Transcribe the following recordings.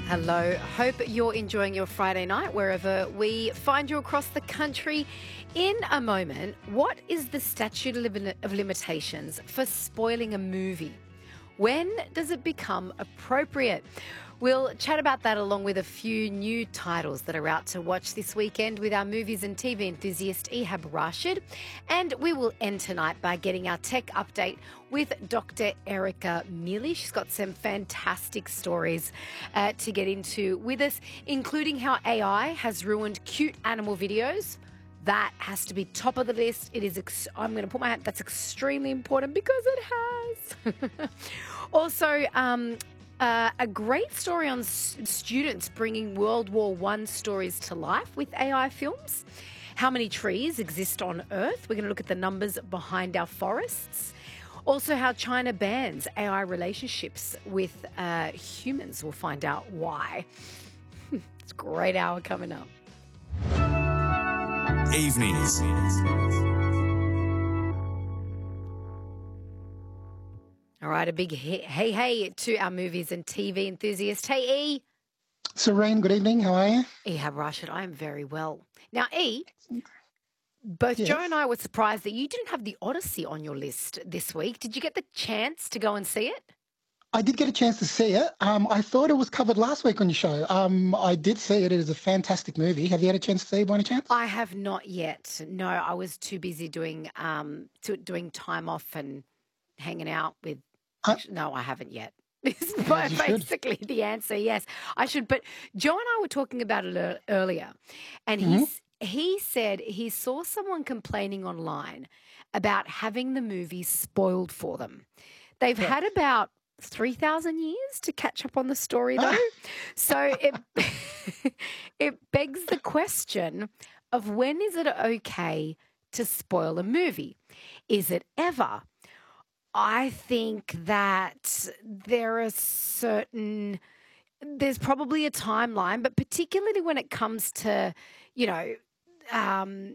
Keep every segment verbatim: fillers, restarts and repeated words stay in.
Hello. Hope you're enjoying your Friday night wherever we find you across the country. In a moment, what is the statute of lim- of limitations for spoiling a movie? When does it become appropriate? We'll chat about that along with a few new titles that are out to watch this weekend with our movies and T V enthusiast Ehab Rashid. And we will end tonight by getting our tech update with Doctor Erica Mealy. She's got some fantastic stories uh, to get into with us, including how A I has ruined cute animal videos. That has to be top of the list. It is. Ex- I'm going to put my hand. That's extremely important because it has. also, um, uh, a great story on s- students bringing World War One stories to life with A I films. How many trees exist on Earth? We're going to look at the numbers behind our forests. Also, how China bans A I relationships with uh, humans. We'll find out why. It's a great hour coming up. Evenings. All right, a big hey, hey, hey to our movies and T V enthusiast. Hey, E. Serene, good evening. How are you? Ehab Rashid, I am very well. Now, E, both Yes. Joe and I were surprised that you didn't have the Odyssey on your list this week. Did you get the chance to go and see it? I did get a chance to see it. Um, I thought it was covered last week on your show. Um, I did see it. It is a fantastic movie. Have you had a chance to see it by any chance? I have not yet. No, I was too busy doing um to, doing time off and hanging out with. Huh? Actually, no, I haven't yet. Is you should. basically the answer. Yes, I should. But Joe and I were talking about it ear- earlier, and Mm-hmm. he's he said he saw someone complaining online about having the movie spoiled for them. They've had about three thousand years to catch up on the story, though. So it it begs the question of when is it okay to spoil a movie? Is it ever? I think that there are certain, there's probably a timeline, but particularly when it comes to, you know, um,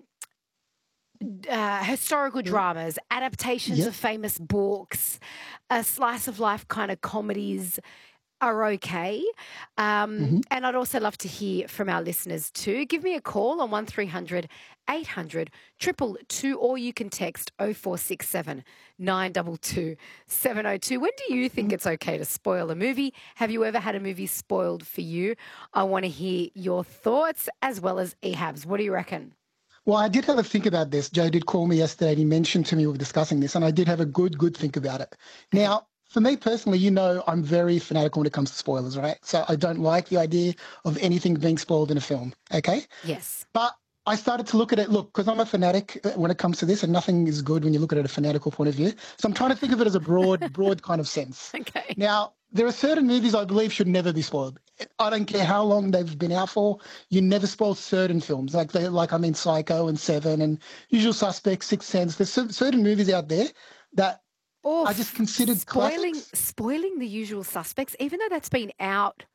uh, historical dramas, adaptations Yep. of famous books, a slice of life kind of comedies are okay. Um, Mhm. And I'd also love to hear from our listeners too. Give me a call on one three hundred eight hundred two two two, or you can text oh four six seven nine two two seven oh two. When do you think it's okay to spoil a movie? Have you ever had a movie spoiled for you? I want to hear your thoughts as well as Ehab's. What do you reckon? Well, I did have a think about this. Joe did call me yesterday and he mentioned to me we were discussing this, and I did have a good, good think about it. Now, for me personally, you know, I'm very fanatical when it comes to spoilers, right? So I don't like the idea of anything being spoiled in a film, okay? Yes. But I started to look at it, look, because I'm a fanatic uh, when it comes to this, and nothing is good when you look at it at a fanatical point of view. So I'm trying to think of it as a broad, broad kind of sense. Okay. Now, there are certain movies I believe should never be spoiled. I don't care how long they've been out for. You never spoil certain films, like they, like I mean, Psycho and Seven and Usual Suspects, Sixth Sense. There's cer- certain movies out there that Or I just considered spoiling classics. spoiling The Usual Suspects, even though that's been out.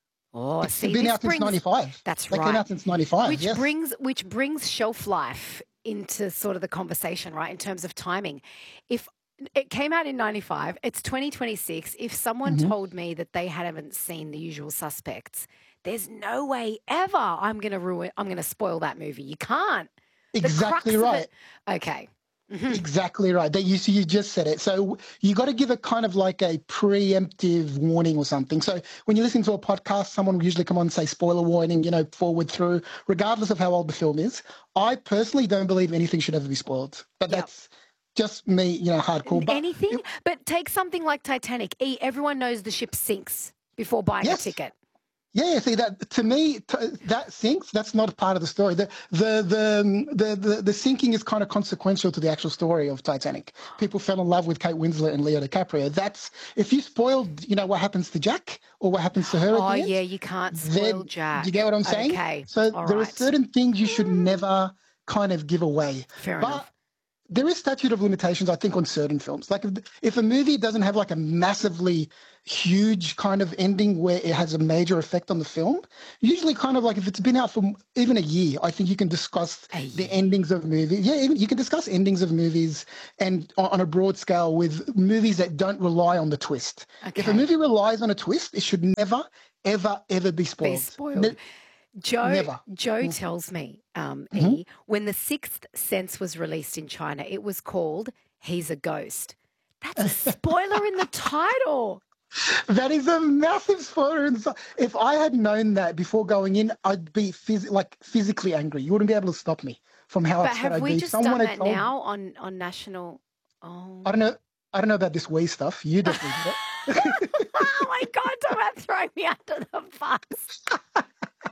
Oh, It's see, been this out since brings ninety-five. that's They right. came out since ninety-five. which Yes. brings which brings shelf life into sort of the conversation, right? In terms of timing, if it came out in ninety-five, it's twenty twenty-six. If someone Mhm. told me that they hadn't seen The Usual Suspects, there's no way ever I'm going to ruin. I'm going to spoil that movie. You can't. The Exactly crux of right. it. Okay. Exactly right. That you see, you just said it. So you got to give it kind of like a preemptive warning or something. So when you listen to a podcast, someone will usually come on and say spoiler warning, you know, forward through, regardless of how old the film is. I personally don't believe anything should ever be spoiled, but Yep. that's just me, you know, hardcore. But Anything, it- but take something like Titanic. E, everyone knows the ship sinks before buying Yes. a ticket. yeah, see that to me, t- that sinks. That's not a part of the story. The the the the the, the sinking is kind of consequential to the actual story of Titanic. People fell in love with Kate Winslet and Leo DiCaprio. That's if you spoiled, you know, what happens to Jack or what happens to her. Oh at the end, yeah, you can't then spoil Jack. do you get what I'm saying? Okay, So all there are right. certain things you should never kind of give away. Fair but enough. there is statute of limitations, I think, on certain films. Like if, if a movie doesn't have like a massively huge kind of ending where it has a major effect on the film, usually kind of like if it's been out for even a year, I think you can discuss the endings of movies. Yeah, even, you can discuss endings of movies and on, on a broad scale with movies that don't rely on the twist. Okay. If a movie relies on a twist, it should never, ever, ever be spoiled. Be spoiled. Ne- Joe, Never. Joe tells me, um, Mm-hmm. E, when The Sixth Sense was released in China, it was called He's a Ghost. That's a spoiler in the title. That is a massive spoiler. If I had known that before going in, I'd be phys- like physically angry. You wouldn't be able to stop me from how but upset have I'd we be. just Someone done had that told now on, on national? Oh. I don't know. I don't know about this Wii stuff. You definitely did it. Oh my God! Don't want to throw me under the bus.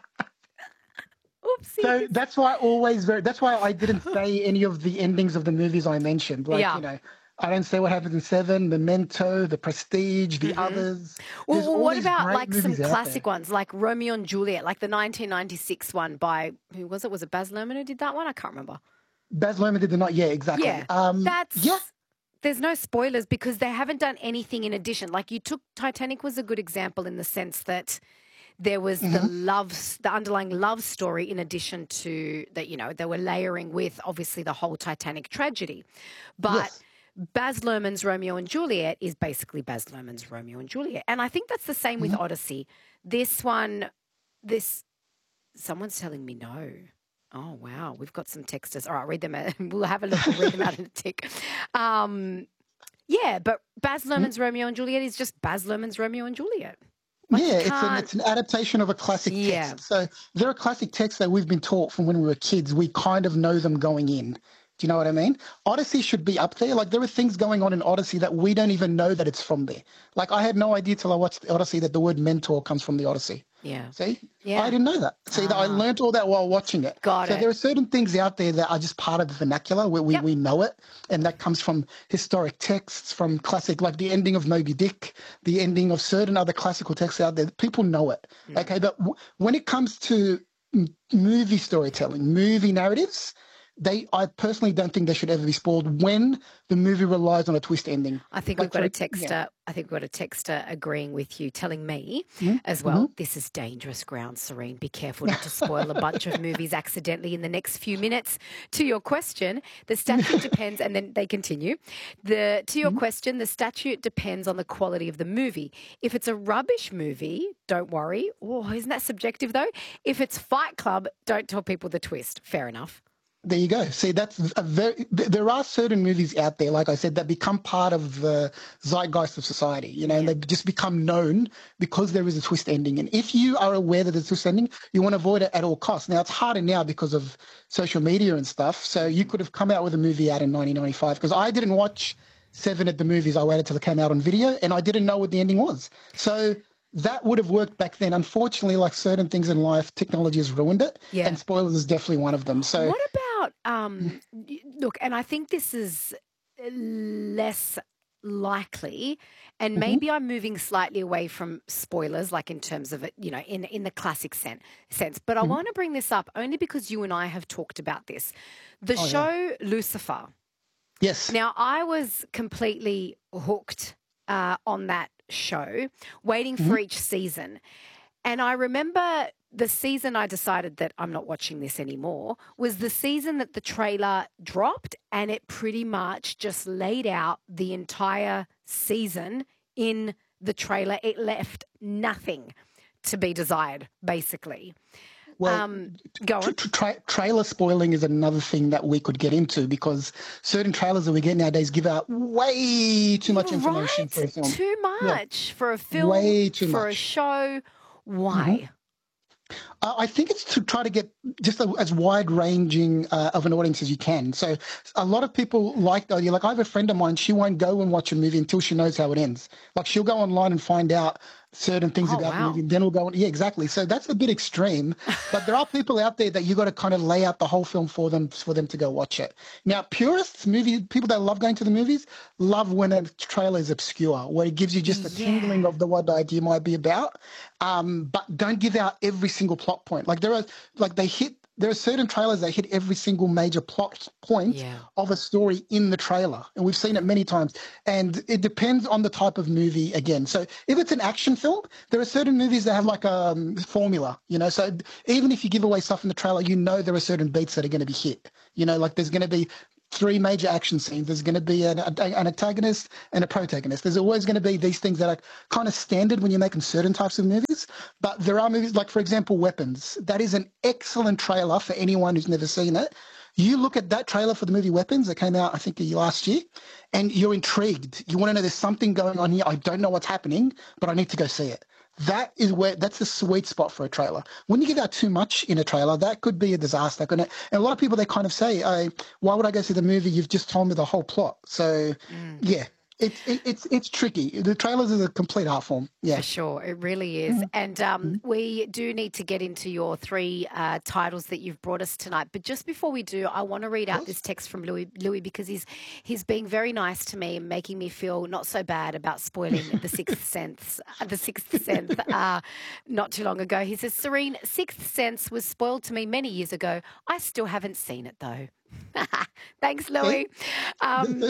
Oopsie. So that's why I always very. That's why I didn't say any of the endings of the movies I mentioned. Like Yeah. you know, I don't say what happens in Seven, Memento, The Prestige, The Mm-hmm. Others. There's Well, all what these about great like some movies out classic there. ones, like Romeo and Juliet, like the nineteen ninety-six one by who was it? Was it Baz Luhrmann who did that one? I can't remember. Baz Luhrmann did the not. Yeah, exactly. Yeah, Um, that's yeah. There's no spoilers because they haven't done anything in addition. Like you took Titanic was a good example in the sense that there was Mm-hmm. the love, the underlying love story in addition to that, you know, they were layering with obviously the whole Titanic tragedy. But Yes. Baz Luhrmann's Romeo and Juliet is basically Baz Luhrmann's Romeo and Juliet. And I think that's the same with Mm-hmm. Odyssey. This one, this, someone's telling me no. Oh, wow. We've got some texters. All right, read them out. We'll have a look. We'll read them out in a tick. Um, yeah, but Baz Luhrmann's Mm-hmm. Romeo and Juliet is just Baz Luhrmann's Romeo and Juliet. Like yeah, you it's an, can't- it's an adaptation of a classic Yeah. text. So there are classic texts that we've been taught from when we were kids. We kind of know them going in. Do you know what I mean? Odyssey should be up there. Like there are things going on in Odyssey that we don't even know that it's from there. Like I had no idea till I watched the Odyssey that the word mentor comes from the Odyssey. Yeah. See? Yeah. I didn't know that. See, that I Ah. learned all that while watching it. Got so it. there are certain things out there that are just part of the vernacular where we, Yep. we know it. And that comes from historic texts, from classic, like the ending of Moby Dick, the ending of certain other classical texts out there. People know it. Mm. Okay. But w- when it comes to m- movie storytelling, movie narratives, they, I personally don't think they should ever be spoiled when the movie relies on a twist ending. I think Like we've got a for- texter. yeah. I think we've got a texter agreeing with you, telling me Mm-hmm. as well. This is dangerous ground, Serene. Be careful not to spoil a bunch of movies accidentally in the next few minutes. To your question, the statute depends, and then they continue. The to your Mm-hmm. question, the statute depends on the quality of the movie. If it's a rubbish movie, don't worry. Oh, isn't that subjective though? If it's Fight Club, don't tell people the twist. Fair enough. There you go. See, that's a very. th- There are certain movies out there, like I said, that become part of the zeitgeist of society. You know, and they just become known because there is a twist ending. And if you are aware that there's a twist ending, you want to avoid it at all costs. Now it's harder now because of social media and stuff. So you could have come out with a movie out in nineteen ninety-five because I didn't watch Seven at the movies. I waited till it came out on video, and I didn't know what the ending was. So that would have worked back then. Unfortunately, like certain things in life, technology has ruined it. Yeah. And spoilers is definitely one of them. So What about um y- look, and I think this is less likely and maybe I'm moving slightly away from spoilers like in terms of it, you know, in in the classic sen- sense, but I want to bring this up only because you and I have talked about this. The Oh, yeah. show Lucifer. yes. Now, I was completely hooked uh, on that show, waiting for each season. And I remember the season I decided that I'm not watching this anymore was the season that the trailer dropped, and it pretty much just laid out the entire season in the trailer. It left nothing to be desired, basically. Well, um, go Tra- on. tra- tra- trailer spoiling is another thing that we could get into because certain trailers that we get nowadays give out way too much information Right? for a film. Too much for a film, Way too for a much. show. Why? Uh, I think it's to try to get just a, as wide ranging uh, of an audience as you can. So a lot of people like the idea. Like I have a friend of mine, she won't go and watch a movie until she knows how it ends. Like she'll go online and find out certain things Oh, about wow. the movie, and then we'll go on. Yeah, exactly. So that's a bit extreme, but there are people out there that you got to kind of lay out the whole film for them for them to go watch it. Now, purists, movie people that love going to the movies, love when a trailer is obscure, where it gives you just a Yeah. tingling of the what the idea might be about, um, but don't give out every single plot point. Like there are, like they hit there are certain trailers that hit every single major plot point Yeah. of a story in the trailer. And we've seen it many times. And it depends on the type of movie again. So if it's an action film, there are certain movies that have like a um, formula, you know. So even if you give away stuff in the trailer, you know there are certain beats that are going to be hit. You know, like there's going to be three major action scenes. There's going to be an, an antagonist and a protagonist. There's always going to be these things that are kind of standard when you're making certain types of movies. But there are movies like, for example, Weapons. That is an excellent trailer for anyone who's never seen it. You look at that trailer for the movie Weapons that came out, I think, last year, and you're intrigued. You want to know there's something going on here. I don't know what's happening, but I need to go see it. That is where that's the sweet spot for a trailer. When you give out too much in a trailer, that could be a disaster. And a lot of people, they kind of say, oh, why would I go see the movie? You've just told me the whole plot. So, mm. yeah. It's it, it's it's tricky. The trailers are a complete art form. Yeah, for sure, it really is. Mm. And um, mm. we do need to get into your three uh, titles that you've brought us tonight. But just before we do, I want to read out this text from Louis, Louis because he's he's being very nice to me, making me feel not so bad about spoiling the Sixth Sense. The Sixth Sense, uh, not too long ago. He says, Serene, Sixth Sense was spoiled to me many years ago. I still haven't seen it though. Thanks, Louis. Um,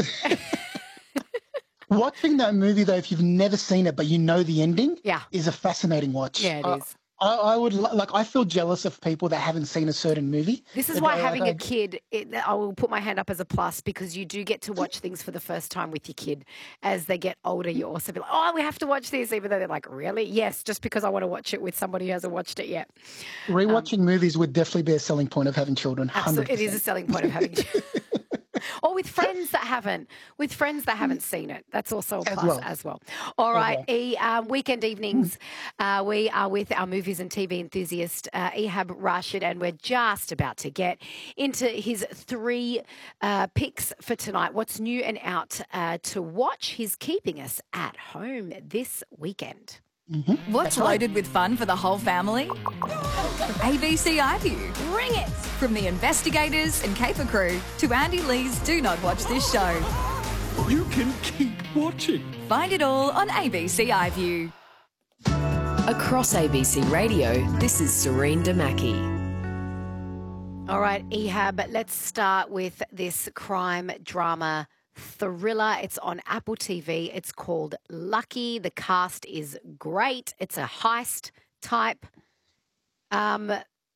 Watching that movie, though, if you've never seen it but you know the ending, yeah. is a fascinating watch. Yeah, it uh, is. I, I would like. I feel jealous of people that haven't seen a certain movie. This is why having a kid, it, I will put my hand up as a plus because you do get to watch things for the first time with your kid. As they get older, you also be like, "Oh, we have to watch this," even though they're like, "Really?" Yes, just because I want to watch it with somebody who hasn't watched it yet. Rewatching um, movies would definitely be a selling point of having children. Absolutely, it is a selling point of having children. Or with friends that haven't, with friends that haven't seen it. That's also a plus as well. As well. All right, well. E, uh, weekend evenings, uh, we are with our movies and T V enthusiast, uh, Ehab Rashid, and we're just about to get into his three uh, picks for tonight. What's new and out uh, to watch? He's keeping us at home this weekend. Mm-hmm. What's That's loaded right. with fun for the whole family? A B C iView. Bring it! From the investigators and caper crew to Andy Lee's Do Not Watch This Show. You can keep watching. Find it all on A B C iView. Across A B C Radio, this is Serene Damaki. All right, Ehab, let's start with this crime drama thriller. It's on Apple T V. It's called Lucky. The cast is great. It's a heist type um,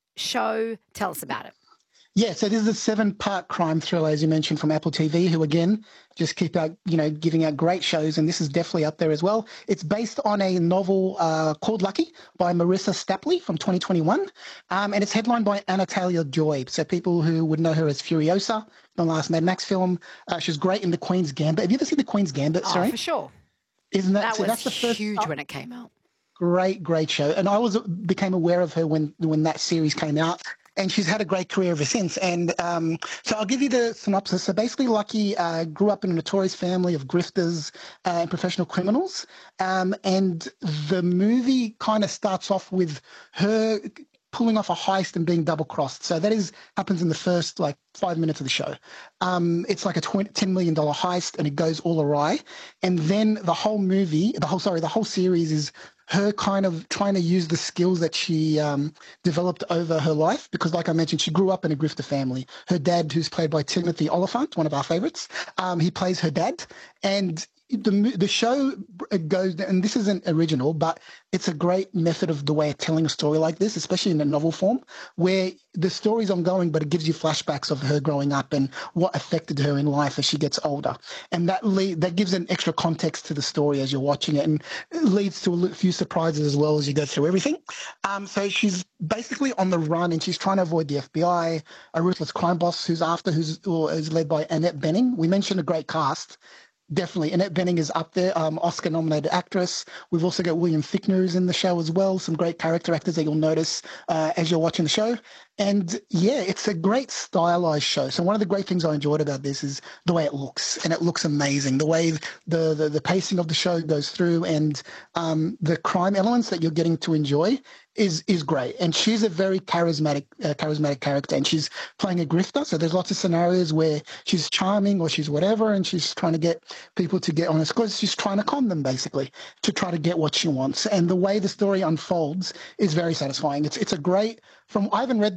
show. Tell us about it. Yeah, so this is a seven-part crime thriller, as you mentioned, from Apple T V, who, again, just keep out, you know, giving out great shows, and this is definitely up there as well. It's based on a novel uh, called Lucky by Marissa Stapley from twenty twenty-one, um, and it's headlined by Anna Taylor-Joy. So people who would know her as Furiosa, the last Mad Max film. Uh, she's great in The Queen's Gambit. Have you ever seen The Queen's Gambit? Oh, sorry? For sure. Isn't that, that so was that's the first, huge uh, when it came out. Great, great show. And I was became aware of her when, when that series came out. And she's had a great career ever since. And um, so I'll give you the synopsis. So basically, Lucky uh, grew up in a notorious family of grifters uh, and professional criminals. Um, and the movie kind of starts off with her pulling off a heist and being double-crossed. So that is happens in the first, like, five minutes of the show. Um, it's like a ten million dollars heist, and it goes all awry. And then the whole movie, the whole, sorry, the whole series is her kind of trying to use the skills that she um, developed over her life. Because like I mentioned, she grew up in a grifter family. Her dad, who's played by Timothy Oliphant, one of our favorites, um, he plays her dad. And the the show goes, and this isn't original, but it's a great method of the way of telling a story like this, especially in a novel form, where the story's ongoing, but it gives you flashbacks of her growing up and what affected her in life as she gets older. And that le- that gives an extra context to the story as you're watching it, and it leads to a few surprises as well as you go through everything. Um, so she's basically on the run, and she's trying to avoid the F B I, a ruthless crime boss who's after, who's or is led by Annette Bening. We mentioned a great cast. Definitely. Annette Bening is up there, um, Oscar-nominated actress. We've also got William Fichtner who's in the show as well, some great character actors that you'll notice uh, as you're watching the show. And, yeah, it's a great stylized show. So one of the great things I enjoyed about this is the way it looks, and it looks amazing. The way the, the, the pacing of the show goes through, and um, the crime elements that you're getting to enjoy is is great. And she's a very charismatic uh, charismatic character, and she's playing a grifter. So there's lots of scenarios where she's charming or she's whatever, and she's trying to get people to get on her because she's trying to con them, basically, to try to get what she wants. And the way the story unfolds is very satisfying. It's it's a great, from I haven't read the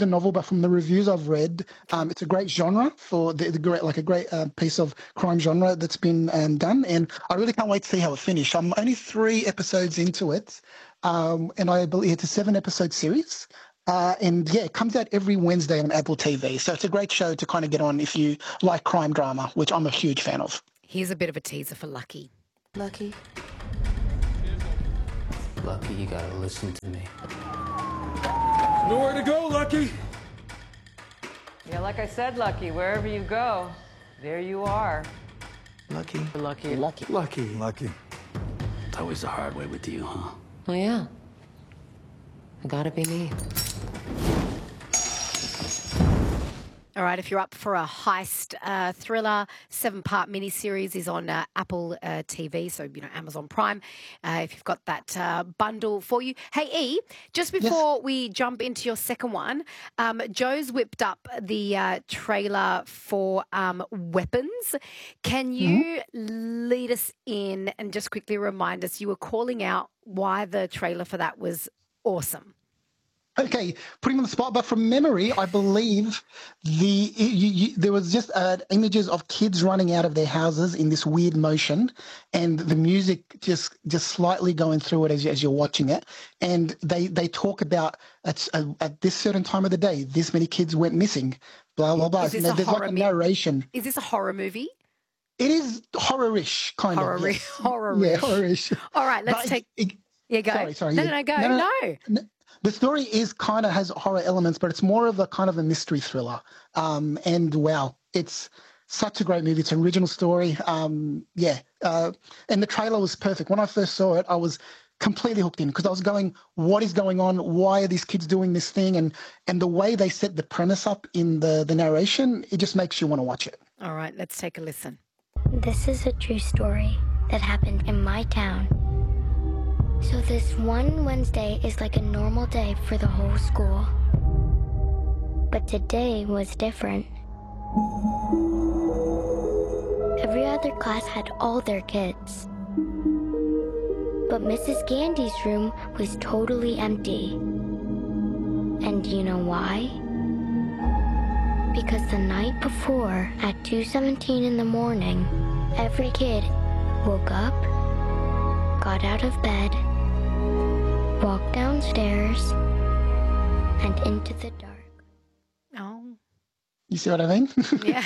a novel, but from the reviews I've read, um, it's a great genre for the, the great, like a great uh, piece of crime genre that's been um, done. And I really can't wait to see how it finishes. I'm only three episodes into it, um, and I believe it's a seven-episode series. Uh, and yeah, it comes out every Wednesday on Apple T V. So it's a great show to kind of get on if you like crime drama, which I'm a huge fan of. Here's a bit of a teaser for Lucky. Lucky? Lucky, you gotta listen to me. Nowhere to go, Lucky. Yeah, like I said, Lucky, wherever you go, there you are. Lucky? Lucky. Lucky. Lucky. Lucky. It's always the hard way with you, huh? Oh, yeah. It gotta be me. All right, if you're up for a heist uh, thriller, seven-part miniseries is on uh, Apple uh, T V, so, you know, Amazon Prime, uh, if you've got that uh, bundle for you. Hey, E, just before yes. we jump into your second one, um, Joe's whipped up the uh, trailer for um, Weapons. Can you mm-hmm. lead us in and just quickly remind us, you were calling out why the trailer for that was awesome? Okay, putting on the spot, but from memory, I believe the you, you, there was just uh, images of kids running out of their houses in this weird motion, and the music just just slightly going through it as, you, as you're watching it. And they, they talk about at, uh, at this certain time of the day, this many kids went missing, blah, blah, blah. Is this So a there's horror like a narration. Is this a horror movie? It is horror-ish, kind horror-ish. of. Yes. Horror-ish. Yeah, horror-ish. All right, let's but take... It, it, yeah, go. Sorry, sorry. No, yeah. no, no, go. No, no, no. no. The story is kind of has horror elements, but it's more of a kind of a mystery thriller. Um, and wow, it's such a great movie. It's an original story. Um, yeah. Uh, and the trailer was perfect. When I first saw it, I was completely hooked in because I was going, what is going on? Why are these kids doing this thing? And and the way they set the premise up in the, the narration, it just makes you want to watch it. All right, let's take a listen. This is a true story that happened in my town. So this one Wednesday is like a normal day for the whole school. But today was different. Every other class had all their kids. But Missus Gandy's room was totally empty. And do you know why? Because the night before, at two seventeen in the morning, every kid woke up, got out of bed, walked downstairs, and into the dark. Oh. You see what I mean? Yeah.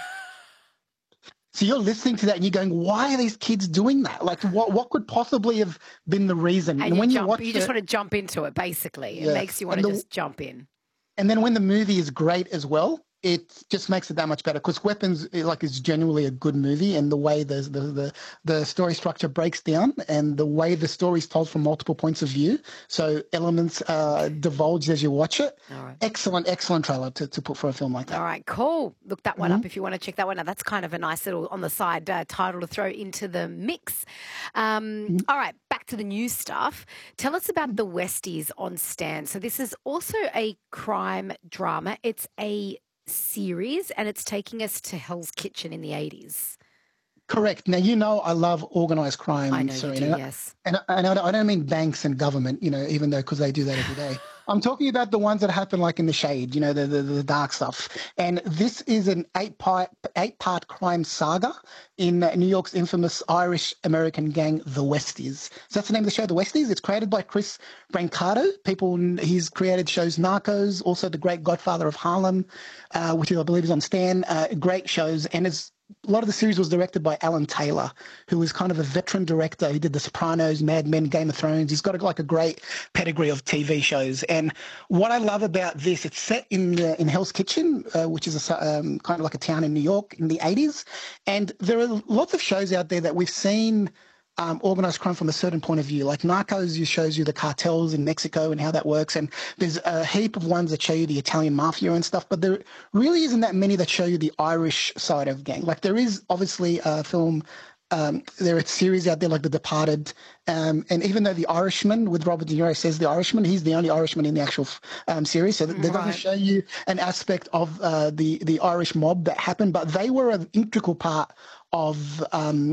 So you're listening to that and you're going, why are these kids doing that? Like, what what could possibly have been the reason? And, and you when jump, you watch you it, just want to jump into it, basically. Yeah. It makes you want And to the- just jump in. And then when the movie is great as well, it just makes it that much better because Weapons, like, is genuinely a good movie, and the way the the the, the story structure breaks down, and the way the story is told from multiple points of view, so elements uh, divulged as you watch it. All right. Excellent, excellent trailer to, to put for a film like that. All right, cool. Look that one Mm-hmm. up if you want to check that one out. That's kind of a nice little on the side uh, title to throw into the mix. Um, Mm-hmm. all right, back to the new stuff. Tell us about The Westies on Stan. So this is also a crime drama. It's a series and it's taking us to Hell's Kitchen in the eighties. Correct. Now, you know I love organised crime, I know you Serena. do, yes. And, and I don't mean banks and government, you know, even though because they do that every day. I'm talking about the ones that happen like in the shade, you know, the, the, the dark stuff. And this is an eight-part eight-part crime saga in New York's infamous Irish-American gang, The Westies. So that's the name of the show, The Westies. It's created by Chris Brancato. People, he's created shows Narcos, also The Great Godfather of Harlem, uh, which I believe is on Stan. Uh, great shows. And it's a lot of the series was directed by Alan Taylor, who is kind of a veteran director. He did The Sopranos, Mad Men, Game of Thrones. He's got a, like a great pedigree of T V shows. And what I love about this, it's set in uh, in Hell's Kitchen, uh, which is a, um, kind of like a town in New York in the eighties. And there are lots of shows out there that we've seen Um, organised crime from a certain point of view. Like Narcos shows you the cartels in Mexico and how that works, and there's a heap of ones that show you the Italian mafia and stuff, but there really isn't that many that show you the Irish side of gang. Like there is obviously a film, um, there are series out there like The Departed, um, and even though The Irishman with Robert De Niro says The Irishman, he's the only Irishman in the actual um, series, so that, that doesn't Right. show you an aspect of uh, the, the Irish mob that happened, but they were an integral part of um,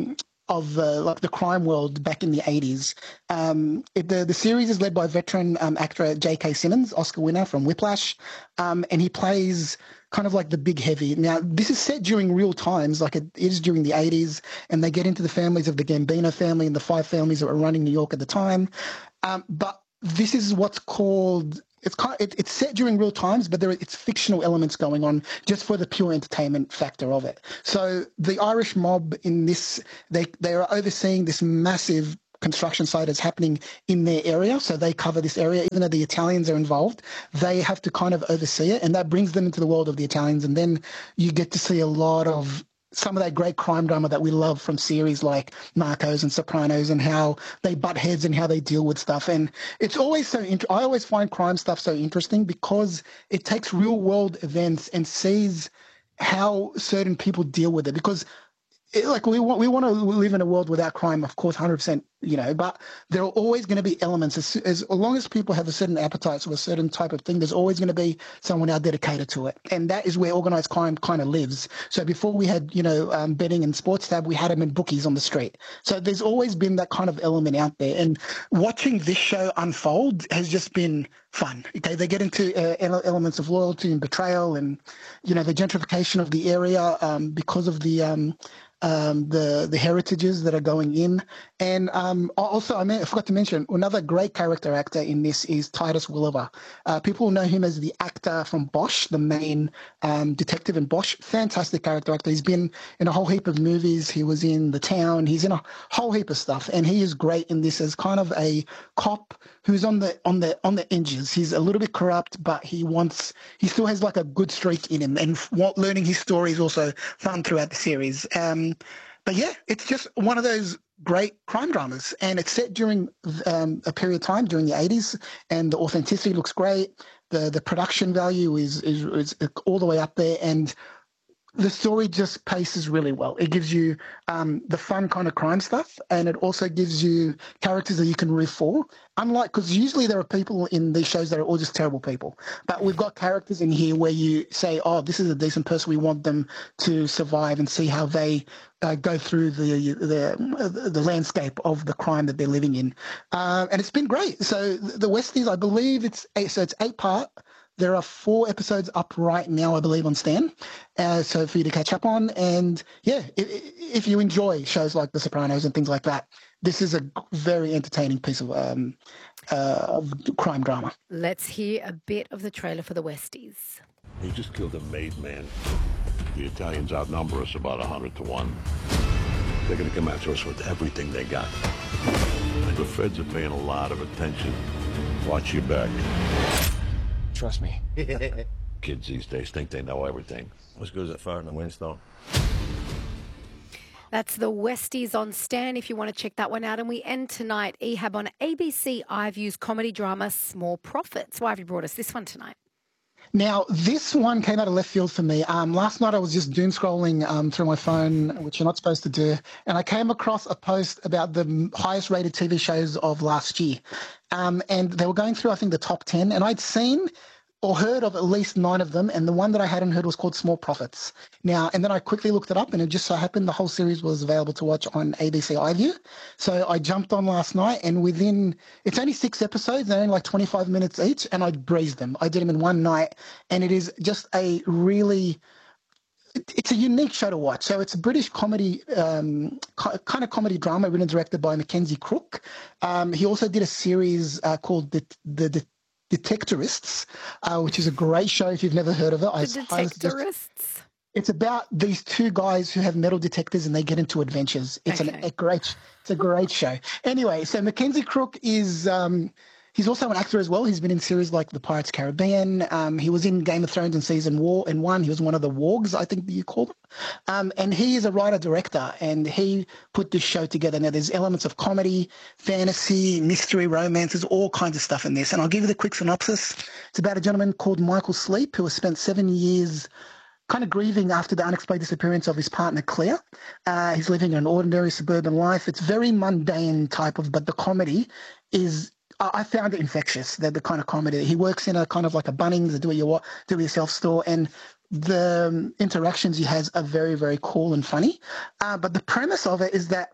of uh, like the crime world back in the eighties. Um, it, the the series is led by veteran um, actor J K. Simmons, Oscar winner from Whiplash, um, and he plays kind of like the big heavy. Now, this is set during real times, like it is during the eighties, and they get into the families of the Gambino family and the five families that were running New York at the time. Um, but this is what's called. It's kind of, it, it's set during real times, but there are, it's fictional elements going on just for the pure entertainment factor of it. So the Irish mob in this, they they are overseeing this massive construction site that's happening in their area. So they cover this area, even though the Italians are involved, they have to kind of oversee it, and that brings them into the world of the Italians. And then you get to see a lot of some of that great crime drama that we love from series like Narcos and Sopranos, and how they butt heads and how they deal with stuff. And it's always so int- I always find crime stuff so interesting because it takes real world events and sees how certain people deal with it. Because it, like we want, we want to live in a world without crime, of course, one hundred percent, you know, but there are always going to be elements. As, as long as people have a certain appetite for a certain type of thing, there's always going to be someone out dedicated to it. And that is where organized crime kind of lives. So before we had, you know, um, betting and sports tab, we had them in bookies on the street. So there's always been that kind of element out there. And watching this show unfold has just been fun. Okay, they get into uh, elements of loyalty and betrayal, and, you know, the gentrification of the area um, because of the um, Um, the the heritages that are going in. And um, also, I, mean, I forgot to mention, another great character actor in this is Titus Welliver. Uh, people know him as the actor from Bosch, the main um, detective in Bosch. Fantastic character actor. He's been in a whole heap of movies. He was in The Town. He's in a whole heap of stuff. And he is great in this as kind of a cop who's on the on the on the edges. He's a little bit corrupt, but he wants he still has like a good streak in him. And learning his story is also fun throughout the series. Um, But yeah, it's just one of those great crime dramas, and it's set during um, a period of time during the eighties, and the authenticity looks great. The the production value is is, is all the way up there, and the story just paces really well. It gives you um, the fun kind of crime stuff, and it also gives you characters that you can root for. Unlike, because usually there are people in these shows that are all just terrible people, but we've got characters in here where you say, oh, this is a decent person. We want them to survive and see how they uh, go through the, the the landscape of the crime that they're living in. Uh, and it's been great. So the Westies, I believe it's eight, so it's eight part. There are four episodes up right now, I believe, on Stan, uh, so for you to catch up on. And yeah, if, if you enjoy shows like The Sopranos and things like that, this is a very entertaining piece of, um, uh, of crime drama. Let's hear a bit of the trailer for The Westies. He just killed a made man. The Italians outnumber us about a hundred to one. They're going to come after us with everything they got. And the feds are paying a lot of attention. Watch your back. Trust me. Kids these days think they know everything. As good as it far in the winds, though. That's The Westies on Stan if you want to check that one out. And we end tonight, Ehab, on A B C iView's comedy drama Small Profits. Why have you brought us this one tonight? Now, this one came out of left field for me. Um, last night I was just doom scrolling um, through my phone, which you're not supposed to do, and I came across a post about the highest rated T V shows of last year. Um, and they were going through, I think, the top ten, and I'd seen or heard of at least nine of them, and the one that I hadn't heard was called Small Profits. Now, and then I quickly looked it up, and it just so happened the whole series was available to watch on A B C iView. So I jumped on last night, and within, it's only six episodes, they're only like twenty-five minutes each, and I breezed them. I did them in one night, and it is just a really, it's a unique show to watch. So it's a British comedy, um, kind of comedy drama written and directed by Mackenzie Crook. Um, he also did a series uh, called The, the, the Detectorists, uh, which is a great show if you've never heard of it. The Detectorists? It's about these two guys who have metal detectors and they get into adventures. It's okay. an, a great, it's a great show. Anyway, so Mackenzie Crook is, um, he's also an actor as well. He's been in series like The Pirates Caribbean. Um, he was in Game of Thrones in season war in one. He was one of the wargs, I think you call them. Um, and he is a writer-director, and he put this show together. Now, there's elements of comedy, fantasy, mystery, romances, all kinds of stuff in this. And I'll give you the quick synopsis. It's about a gentleman called Michael Sleep who has spent seven years kind of grieving after the unexplained disappearance of his partner, Claire. Uh, he's living an ordinary suburban life. It's very mundane type of, but the comedy is, I found it infectious, the, the kind of comedy. He works in a kind of like a Bunnings, a do-it-your- do-it-yourself store, and the um, interactions he has are very, very cool and funny. Uh, but the premise of it is that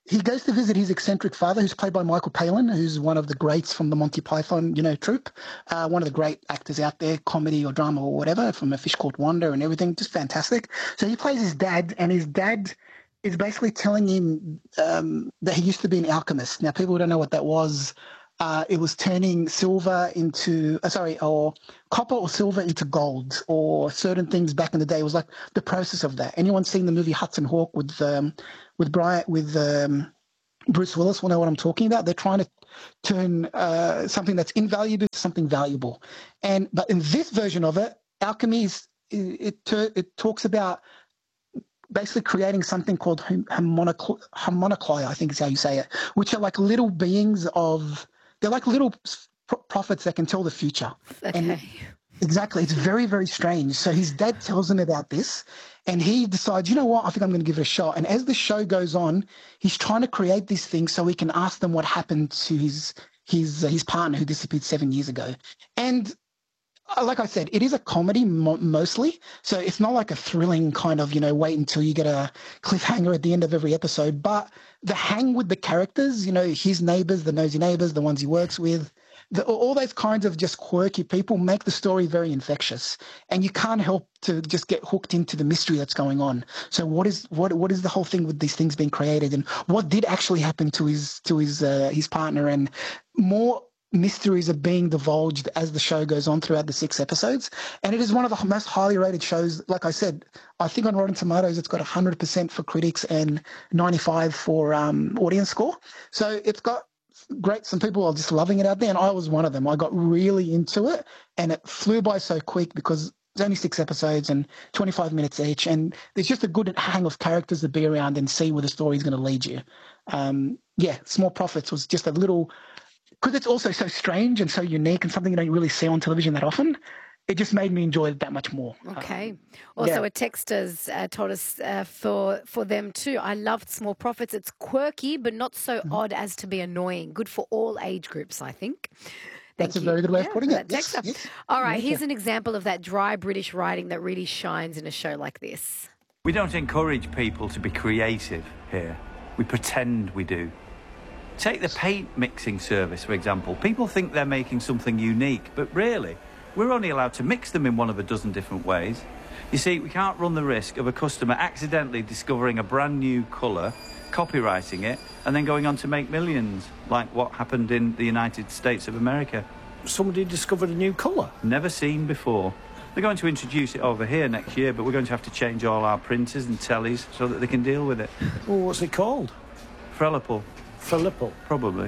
he goes to visit his eccentric father, who's played by Michael Palin, who's one of the greats from the Monty Python, you know, troupe. Uh, one of the great actors out there, comedy or drama or whatever, from A Fish Called Wanda and everything, just fantastic. So he plays his dad, and his dad is basically telling him um, that he used to be an alchemist. Now, people don't know what that was. Uh, it was turning silver into, uh, sorry, or copper or silver into gold, or certain things back in the day. It was like the process of that. Anyone seen the movie Hudson Hawk with um, with Brian with um, Bruce Willis will know what I'm talking about. They're trying to turn uh, something that's invaluable to something valuable. And but in this version of it, alchemy is it it, it talks about basically creating something called harmonic- harmoniculi, I think is how you say it, which are like little beings of. They're like little prophets that can tell the future. Okay. And exactly. It's very, very strange. So his dad tells him about this, and he decides, you know what, I think I'm going to give it a shot. And as the show goes on, he's trying to create these things so he can ask them what happened to his his uh, his partner who disappeared seven years ago. And uh, like I said, it is a comedy mo- mostly. So it's not like a thrilling kind of, you know, wait until you get a cliffhanger at the end of every episode. But the hang with the characters, you know, his neighbors, the nosy neighbors, the ones he works with, the, all those kinds of just quirky people make the story very infectious. And you can't help to just get hooked into the mystery that's going on. So what is what what is the whole thing with these things being created, and what did actually happen to his to his uh, his partner? And more mysteries are being divulged as the show goes on throughout the six episodes. And it is one of the most highly rated shows. Like I said, I think on Rotten Tomatoes, it's got one hundred percent for critics and ninety-five for um, audience score. So it's got great, some people are just loving it out there. And I was one of them. I got really into it, and it flew by so quick because it's only six episodes and twenty-five minutes each. And there's just a good hang of characters to be around and see where the story is going to lead you. Um, yeah, Small Profits was just a little, because it's also so strange and so unique and something you don't really see on television that often, it just made me enjoy it that much more. Okay. Um, also, yeah. a texter's uh, told us uh, for for them too. I loved Small Profits. It's quirky, but not so Mm-hmm. odd as to be annoying. Good for all age groups, I think. Thank That's a you. very good way Yeah, of putting for it. that Yes, texter. yes. All right, Thank here's you. an example of that dry British writing that really shines in a show like this. We don't encourage people to be creative here. We pretend we do. Take the paint mixing service, for example. People think they're making something unique, but really, we're only allowed to mix them in one of a dozen different ways. You see, we can't run the risk of a customer accidentally discovering a brand new colour, copywriting it, and then going on to make millions, like what happened in the United States of America. Somebody discovered a new colour? Never seen before. They're going to introduce it over here next year, but we're going to have to change all our printers and tellies so that they can deal with it. Well, what's it called? Frelipal. Frelipal? Probably.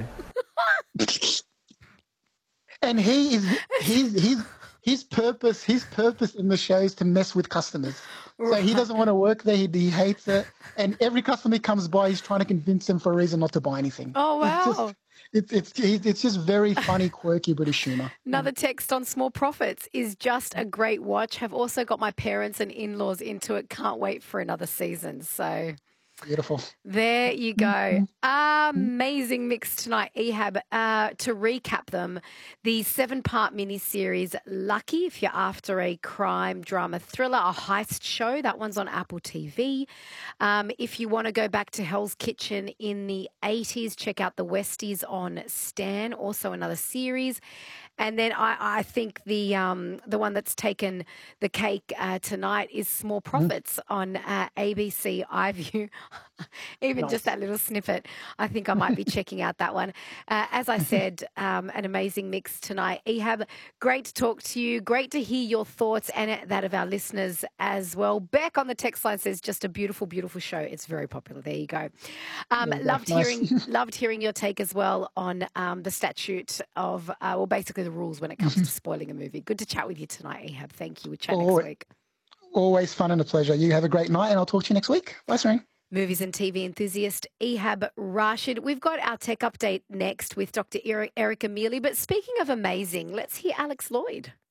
And he is his his his purpose his purpose in the show is to mess with customers. So he doesn't want to work there. He, he hates it. And every customer he comes by, he's trying to convince them for a reason not to buy anything. Oh, wow. It's just, it's it's it's just very funny, quirky British humour. Another text on Small Profits is just a great watch. Have also got my parents and in-laws into it. Can't wait for another season. So beautiful. There you go. Amazing mix tonight, Ehab. Uh, to recap them, the seven-part miniseries Lucky, if you're after a crime drama thriller, a heist show, that one's on Apple T V. Um, if you want to go back to Hell's Kitchen in the eighties, check out The Westies on Stan, also another series. And then I, I think the um, the one that's taken the cake uh, tonight is Small Profits mm. on uh, A B C iView. Even nice. Just that little snippet, I think I might be checking out that one. Uh, as I said, um, an amazing mix tonight. Ehab, great to talk to you. Great to hear your thoughts and that of our listeners as well. Beck on the text line says, just a beautiful, beautiful show. It's very popular. There you go. Um, yeah, loved nice. hearing loved hearing your take as well on um, the statute of, uh, well, basically the rules when it comes to spoiling a movie. Good to chat with you tonight, Ehab. Thank you. We'll chat always, next week. Always fun and a pleasure. You have a great night, and I'll talk to you next week. Bye, Serene. Movies and T V enthusiast Ehab Rashid. We've got our tech update next with Doctor Erica Mealy. But speaking of amazing, let's hear Alex Lloyd.